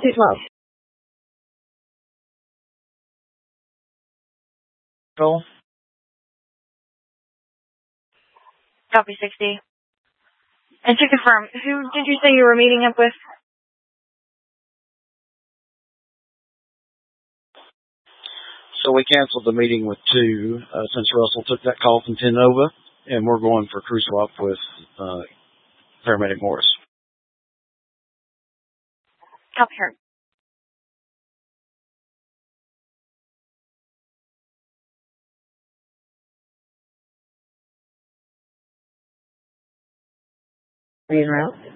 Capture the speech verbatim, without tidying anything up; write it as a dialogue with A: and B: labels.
A: two twelve.
B: Roll.
C: Copy sixty. And to confirm, who did you say you were meeting up with?
B: So we canceled the meeting with two uh, since Russell took that call from ten Nova, and we're going for crew swap with uh, Paramedic Morris.
C: Copy her.
A: Are you en route?